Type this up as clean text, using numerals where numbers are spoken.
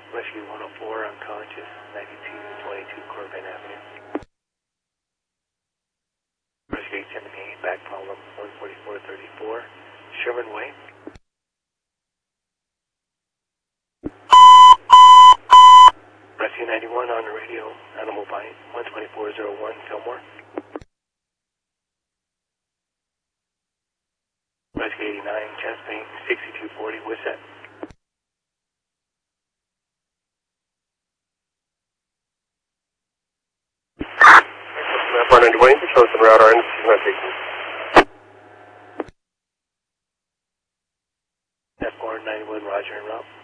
Rescue 104, unconscious, 9222 Corbin Avenue. Rescue 878, back problem 14434, Sherman Way. Rescue 91 on the radio, animal bite, 12401, Fillmore. Rescue 89, chest pain, 6240, Wisset. Map 120, shows the route RN, F491, Roger, en route.